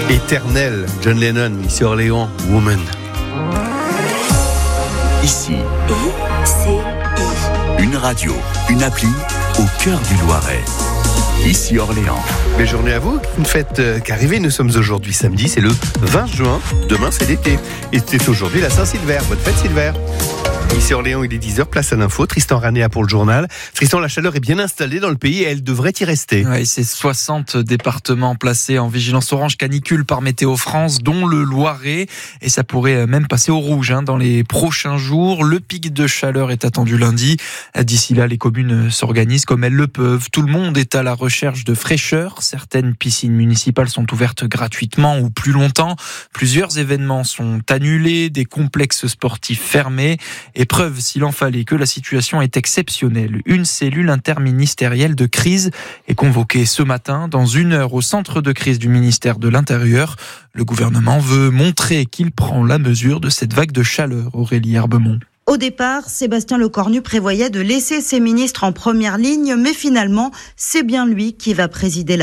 Éternel, John Lennon, ici Orléans, Woman. Ici, une radio, une appli au cœur du Loiret. Ici Orléans. Belle journée à vous, une fête qu'arrivée, nous sommes aujourd'hui samedi, c'est le 20 juin, demain c'est l'été. Et c'est aujourd'hui la Saint-Sylver, bonne fête Sylvère. Ici Orléans, il est 10h, place à l'info, Tristan Ranéa pour le journal. Tristan, la chaleur est bien installée dans le pays et elle devrait y rester. Oui, c'est 60 départements placés en vigilance orange canicule par Météo France, dont le Loiret. Et ça pourrait même passer au rouge dans les prochains jours. Le pic de chaleur est attendu lundi. D'ici là, les communes s'organisent comme elles le peuvent. Tout le monde est à la recherche de fraîcheur. Certaines piscines municipales sont ouvertes gratuitement ou plus longtemps. Plusieurs événements sont annulés, des complexes sportifs fermés. Et preuve, s'il en fallait, que la situation est exceptionnelle. Une cellule interministérielle de crise est convoquée ce matin dans 1 heure au centre de crise du ministère de l'Intérieur. Le gouvernement veut montrer qu'il prend la mesure de cette vague de chaleur. Aurélie Herbemont. Au départ, Sébastien Lecornu prévoyait de laisser ses ministres en première ligne, mais finalement, c'est bien lui qui va présider la